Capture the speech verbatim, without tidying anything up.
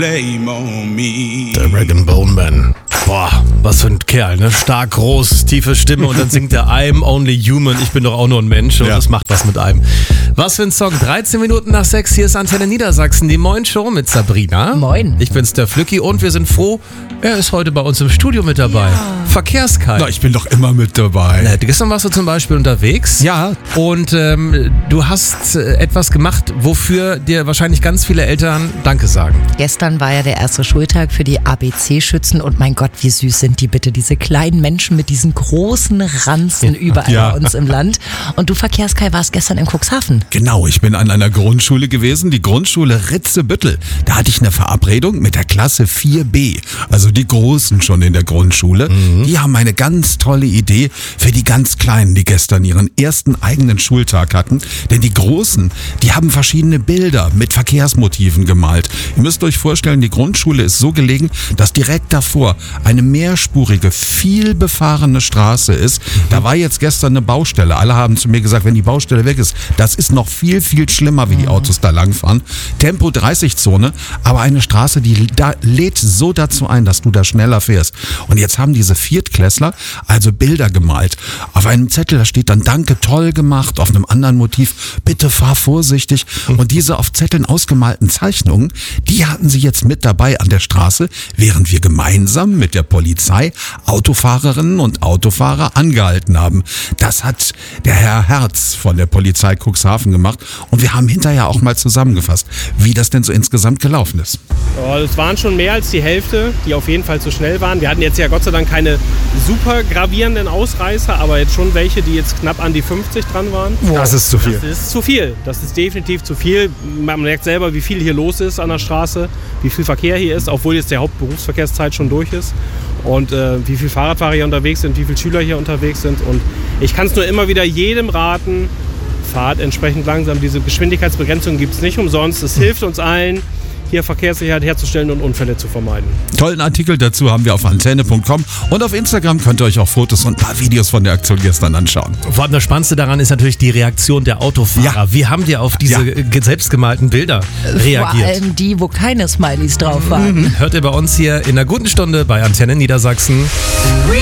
Der Rag and Bone Man. Boah, was für ein Kerl, ne? Stark, groß, tiefe Stimme und dann singt er I'm only human, ich bin doch auch nur ein Mensch und ja. Das macht was mit einem. Was für ein Song, dreizehn Minuten nach sechs, hier ist Antenne Niedersachsen, die Moin-Show mit Sabrina. Moin. Ich bin's, der Flücki, und wir sind froh, er ist heute bei uns im Studio mit dabei. Ja. Verkehrskai. Na, ich bin doch immer mit dabei. Na, gestern warst du zum Beispiel unterwegs. Ja. Und ähm, du hast äh, etwas gemacht, wofür dir wahrscheinlich ganz viele Eltern Danke sagen. Gestern war ja der erste Schultag für die A B C-Schützen und mein Gott, wie süß sind die bitte, diese kleinen Menschen mit diesen großen Ranzen überall ja. bei uns im Land. Und du, Verkehrskai, warst gestern in Cuxhaven. Genau, ich bin an einer Grundschule gewesen, die Grundschule Ritzebüttel. Da hatte ich eine Verabredung mit der Klasse vier B, also die Großen schon in der Grundschule. Mhm. Die haben eine ganz tolle Idee für die ganz Kleinen, die gestern ihren ersten eigenen Schultag hatten. Denn die Großen, die haben verschiedene Bilder mit Verkehrsmotiven gemalt. Ihr müsst euch vorstellen, die Grundschule ist so gelegen, dass direkt davor eine mehrspurige, viel befahrene Straße ist. Da war jetzt gestern eine Baustelle. Alle haben zu mir gesagt, wenn die Baustelle weg ist, das ist noch viel, viel schlimmer, wie die Autos da langfahren. Tempo dreißig Zone, aber eine Straße, die da lädt so dazu ein, dass du da schneller fährst. Und jetzt haben diese Viertklässler also Bilder gemalt. Auf einem Zettel, da steht dann Danke, toll gemacht. Auf einem anderen Motiv, bitte fahr vorsichtig. Und diese auf Zetteln ausgemalten Zeichnungen, die hatten sie jetzt mit dabei an der Straße, während wir gemeinsam mit der Polizei Autofahrerinnen und Autofahrer angehalten haben. Das hat der Herr Herz von der Polizei Cuxhaven gemacht und wir haben hinterher auch mal zusammengefasst, wie das denn so insgesamt gelaufen ist. Oh, es waren schon mehr als die Hälfte, die auf jeden Fall zu schnell waren. Wir hatten jetzt ja Gott sei Dank keine super gravierenden Ausreißer, aber jetzt schon welche, die jetzt knapp an die fünfzig dran waren. Das ist zu viel. Das ist zu viel. Das ist definitiv zu viel. Man merkt selber, wie viel hier los ist an der Straße, wie viel Verkehr hier ist, obwohl jetzt der Hauptberufsverkehrszeit schon durch ist. Und äh, wie viele Fahrradfahrer hier unterwegs sind, wie viele Schüler hier unterwegs sind. Und ich kann es nur immer wieder jedem raten, fahrt entsprechend langsam. Diese Geschwindigkeitsbegrenzung gibt es nicht umsonst. Es hilft uns allen, hier Verkehrssicherheit herzustellen und Unfälle zu vermeiden. Tollen Artikel dazu haben wir auf antenne punkt com und auf Instagram könnt ihr euch auch Fotos und ein paar Videos von der Aktion gestern anschauen. Vor allem das Spannendste daran ist natürlich die Reaktion der Autofahrer. Ja. Wie haben die auf diese ja. selbstgemalten Bilder reagiert? Vor allem die, wo keine Smileys drauf waren. Mhm. Hört ihr bei uns hier in einer guten Stunde bei Antenne Niedersachsen.